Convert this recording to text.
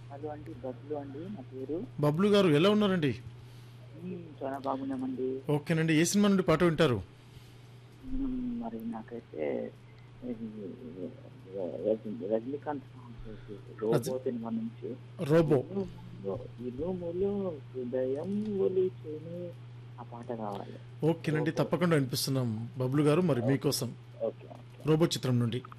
Hello అండి, బబ్లు అండి నా పేరు. బబ్లు గారు ఎలా ఉన్నారండి? చాలా బాగున్నామండి. ఓకేనండి. ఏ సినిమా నుండి పాట వింటారు? మరి నాకైతే ఇది రజనీకాంత్ సాంగ్ రజ- రోబో సినిమా నుంచి రోబో. ఇనుములో ఇనుములో హృదయం ఒలిచెను ఆ పాట కావాలి. ఓకేనండి, రోబో. తప్పకుండా వినిపిస్తున్నాం బబ్లు గారు. మరి మీకోసం ఓకే ఓకే. రోబో చిత్రం నుండి